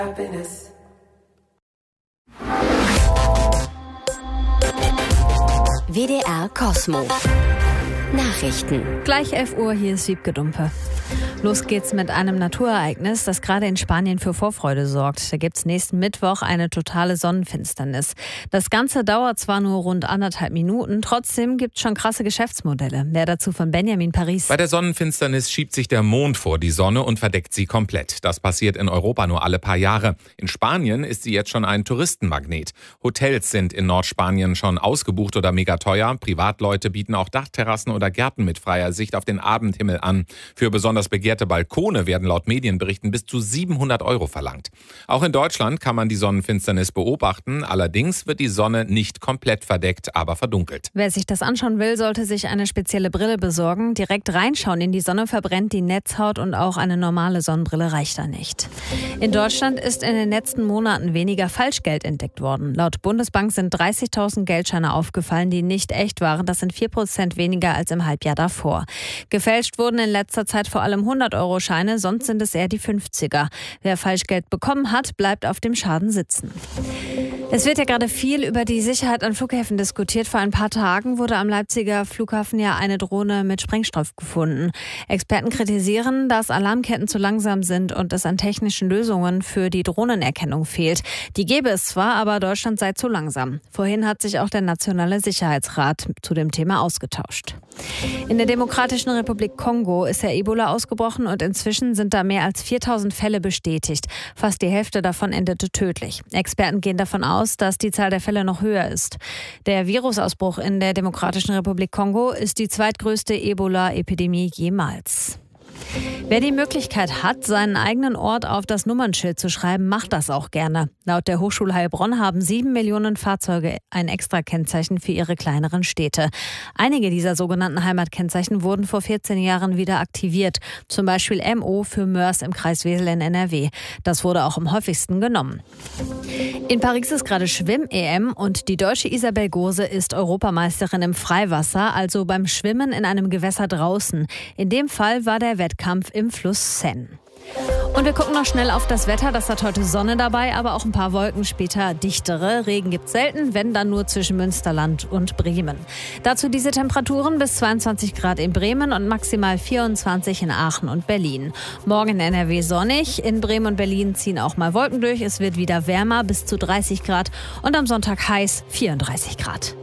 WDR Kosmo. Nachrichten. Gleich 11 Uhr, hier ist Wiebke Dumpe. Los geht's mit einem Naturereignis, das gerade in Spanien für Vorfreude sorgt. Da gibt's nächsten Mittwoch eine totale Sonnenfinsternis. Das Ganze dauert zwar nur rund 1,5 Minuten, trotzdem gibt's schon krasse Geschäftsmodelle. Mehr dazu von Benjamin Paris. Bei der Sonnenfinsternis schiebt sich der Mond vor die Sonne und verdeckt sie komplett. Das passiert in Europa nur alle paar Jahre. In Spanien ist sie jetzt schon ein Touristenmagnet. Hotels sind in Nordspanien schon ausgebucht oder mega teuer. Privatleute bieten auch Dachterrassen oder Gärten mit freier Sicht auf den Abendhimmel an. Für besonders begehrte Balkone werden laut Medienberichten bis zu 700 € verlangt. Auch in Deutschland kann man die Sonnenfinsternis beobachten. Allerdings wird die Sonne nicht komplett verdeckt, aber verdunkelt. Wer sich das anschauen will, sollte sich eine spezielle Brille besorgen. Direkt reinschauen in die Sonne verbrennt die Netzhaut und auch eine normale Sonnenbrille reicht da nicht. In Deutschland ist in den letzten Monaten weniger Falschgeld entdeckt worden. Laut Bundesbank sind 30.000 Geldscheine aufgefallen, die nicht echt waren. Das sind 4% weniger als im Halbjahr davor. Gefälscht wurden in letzter Zeit vor allem 100-Euro-Scheine, sonst sind es eher die 50er. Wer Falschgeld bekommen hat, bleibt auf dem Schaden sitzen. Es wird ja gerade viel über die Sicherheit an Flughäfen diskutiert. Vor ein paar Tagen wurde am Leipziger Flughafen ja eine Drohne mit Sprengstoff gefunden. Experten kritisieren, dass Alarmketten zu langsam sind und es an technischen Lösungen für die Drohnenerkennung fehlt. Die gäbe es zwar, aber Deutschland sei zu langsam. Vorhin hat sich auch der Nationale Sicherheitsrat zu dem Thema ausgetauscht. In der Demokratischen Republik Kongo ist der Ebola ausgebrochen und inzwischen sind da mehr als 4.000 Fälle bestätigt. Fast die Hälfte davon endete tödlich. Experten gehen davon aus, dass die Zahl der Fälle noch höher ist. Der Virusausbruch in der Demokratischen Republik Kongo ist die zweitgrößte Ebola-Epidemie jemals. Wer die Möglichkeit hat, seinen eigenen Ort auf das Nummernschild zu schreiben, macht das auch gerne. Laut der Hochschule Heilbronn haben 7 Millionen Fahrzeuge ein Extrakennzeichen für ihre kleineren Städte. Einige dieser sogenannten Heimatkennzeichen wurden vor 14 Jahren wieder aktiviert. Zum Beispiel MO für Mörs im Kreis Wesel in NRW. Das wurde auch am häufigsten genommen. In Paris ist gerade Schwimm-EM und die deutsche Isabel Gose ist Europameisterin im Freiwasser, also beim Schwimmen in einem Gewässer draußen. In dem Fall war der Wettkampf im Fluss Seine. Und wir gucken noch schnell auf das Wetter. Das hat heute Sonne dabei, aber auch ein paar Wolken, später dichtere. Regen gibt's selten, wenn dann nur zwischen Münsterland und Bremen. Dazu diese Temperaturen bis 22 Grad in Bremen und maximal 24 in Aachen und Berlin. Morgen in NRW sonnig, in Bremen und Berlin ziehen auch mal Wolken durch. Es wird wieder wärmer, bis zu 30 Grad und am Sonntag heiß, 34 Grad.